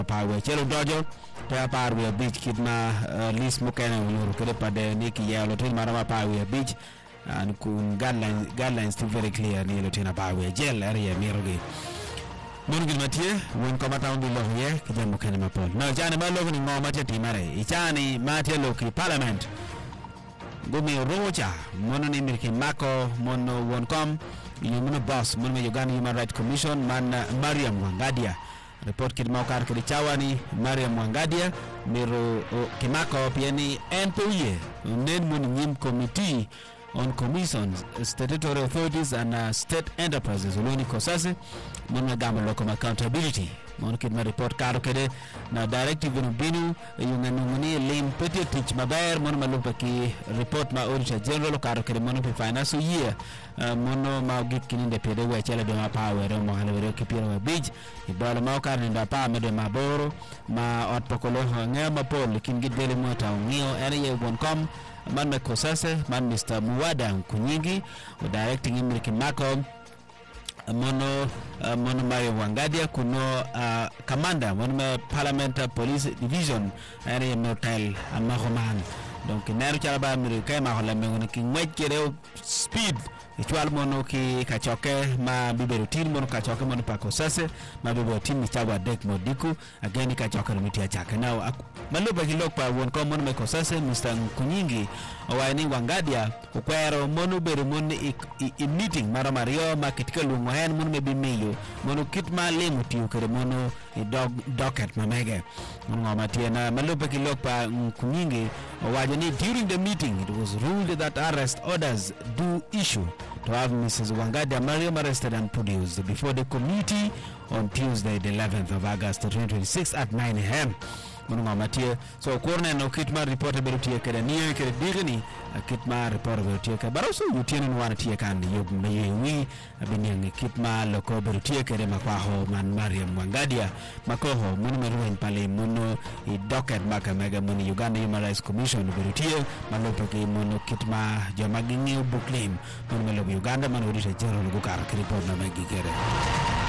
Power Chelo Dojo Pea Power Beach Kidma Lis Mukena Yuru Kedepade Niki Yellow Tin Marama Power Beach and kun guidelines still very clear ni Lieutenant Power Jail area Mirogi Mungil Matie won komata undi lohye kijamu kene mapol na jani malo ni ngoma tete mare ichani matie loki parliament gumi rocha mono ni mirki mako mono wonkom yuno boss mono Uganda Human Rights Commission man Mariam Wangadia report kid maukar kid chawani Mariam Wangadia miro kimako piani NPUye nen mun nyim committee on commissions, statutory authorities and state enterprises uloni kosase mona gamba local accountability mon kidma report karo kede na directive binu yunganumuni lim petit teach maber mon malupa ki report ma auditor general karo kede mon pe finance year mono ma gikini de pede we chele de ma power mo halawere ki pira beach ibala ma kar nda pa me de maboro ma ot pokolo ngema pol kin gidele mota ngio area wonkom man me kosase man Mr. Muwada Kunyingi directing Imriki Mako mono Mario Wangadia kuno commander mono me Parliament Police Division area motel amahoman donc neru chalaba Amerika ma hola me ngone ki ngwekere speed Itual mono ki kachoke ma biberu tin mono kachoke mono pa kosase ma biberu tin ni chagwa dek modiku ageni kachoke mitia chake now maluba kilokpa won ko mono me kosase Mr. Kunyingi owaini Wangadia ukwero mono beru mono i meeting mara mario ma kitika lungo hen mono me bimeyo mono kitma lemu tiu kere mono i docket mamege mono ngamatia na maluba kilokpa Kunyingi owajani during the meeting it was ruled that arrest orders do issue to have Mrs. Wangadia Mariam arrested and produced before the committee on Tuesday the 11th of August 2026 at 9 a.m. Mununga Matia so corner no kitma report about tia kada niyo kere digni kitma report about tia but also you tien one tia kan you meyi abini kitma loko about tia kere makwaho man Mariam Wangadia makoho munu en pale muno I docket maka mega muni Uganda Human Rights Commission about tia malopo ki muno kitma jamagini buklaim munu Uganda man auditor general gukar report na megi kere